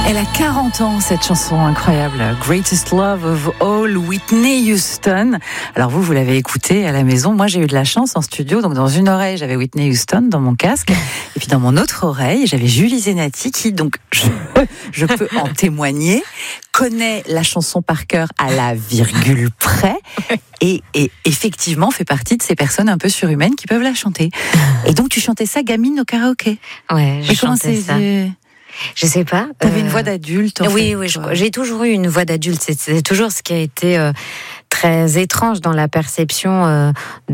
Elle a 40 ans, cette chanson incroyable, Greatest Love of All, Whitney Houston. Alors vous l'avez écoutée à la maison. Moi, j'ai eu de la chance en studio. Donc, dans une oreille, j'avais Whitney Houston dans mon casque. Et puis, dans mon autre oreille, j'avais Julie Zenati qui, donc, je peux en témoigner, connaît la chanson par cœur à la virgule près. Et effectivement, fait partie de ces personnes un peu surhumaines qui peuvent la chanter. Et donc, tu chantais ça gamine au karaoké. Ouais, je chantais ça. Je sais pas. T'avais une voix d'adulte. Oui, j'ai toujours eu une voix d'adulte. C'est toujours ce qui a été très étrange dans la perception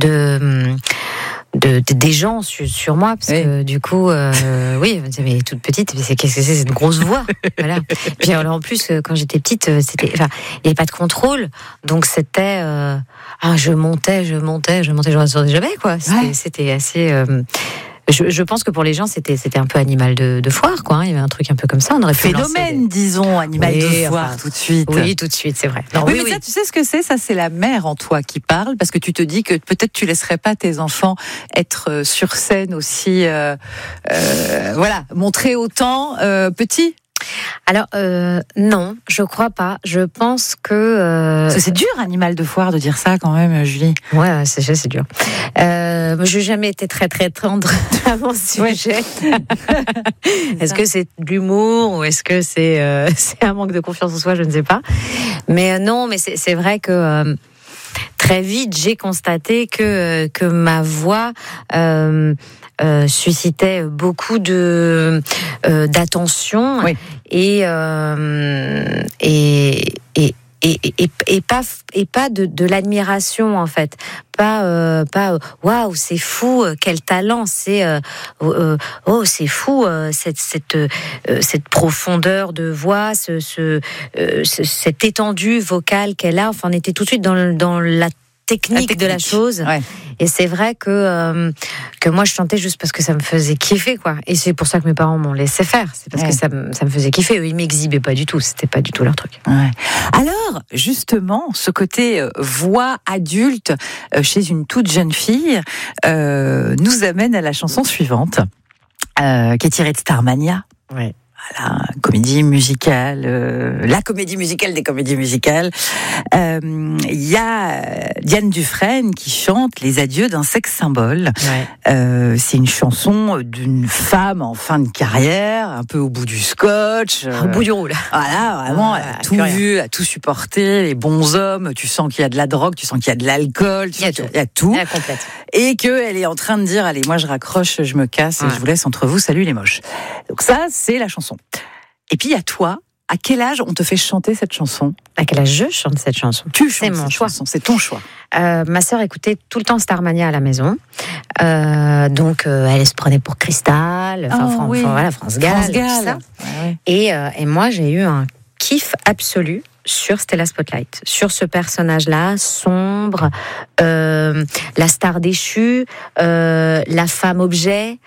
des gens sur moi, parce que du coup, oui, mais toute petite, qu'est-ce que c'est cette grosse voix, voilà. Puis alors, en plus, quand j'étais petite, il n'y avait pas de contrôle, donc c'était, je montais, je ne rassurais jamais, quoi. C'était assez. Je pense que pour les gens, c'était un peu animal de foire, quoi. Il y avait un truc un peu comme ça. On aurait pu phénomène, disons, animal de foire, tout de suite. Oui, tout de suite, c'est vrai. Non, oui, mais ça, tu sais ce que c'est ? Ça, c'est la mère en toi qui parle, parce que tu te dis que peut-être tu laisserais pas tes enfants être sur scène aussi, montrer autant petits. Alors non, je crois pas. Je pense que c'est dur, animal de foire, de dire ça quand même, Julie. Ouais, c'est dur. Je n'ai jamais été très très tendre à mon sujet. Est-ce que c'est de l'humour ou est-ce que c'est un manque de confiance en soi ? Je ne sais pas. Mais non, mais c'est vrai que très vite j'ai constaté que ma voix suscitait beaucoup d'attention, oui. et pas de l'admiration, en fait, pas waouh, c'est fou, quel talent, c'est c'est fou, cette profondeur de voix, cette étendue vocale qu'elle a. Enfin, on était tout de suite dans la technique de la chose. Ouais. Et c'est vrai que moi je chantais juste parce que ça me faisait kiffer, quoi. Et c'est pour ça que mes parents m'ont laissé faire. C'est parce que ça me faisait kiffer. Eux, ils m'exhibaient pas du tout. C'était pas du tout leur truc. Ouais. Alors, justement, ce côté voix adulte chez une toute jeune fille nous amène à la chanson suivante, qui est tirée de Starmania. Ouais. Voilà, comédie musicale, la comédie musicale des comédies musicales. Il y a Diane Dufresne qui chante Les adieux d'un sexe symbole. Ouais. C'est une chanson d'une femme en fin de carrière, un peu au bout du scotch. Au bout du roule. Voilà, vraiment, elle a tout vu, elle a tout supporté, les bons hommes, tu sens qu'il y a de la drogue, tu sens qu'il y a de l'alcool, il y a tout. Elle complète. Et qu'elle est en train de dire, allez, moi je raccroche, je me casse, et je vous laisse entre vous, salut les moches. Donc ça, c'est la chanson. Et puis, il y a toi, à quel âge on te fait chanter cette chanson ? À quel âge je chante cette chanson ? C'est mon choix. C'est ton choix. Ma sœur écoutait tout le temps Starmania à la maison. Donc, elle se prenait pour Cristal, France Gall, tout ça. Ouais. Et moi, j'ai eu un kiff absolu sur Stella Spotlight, sur ce personnage-là, sombre, la star déchue, la femme objet.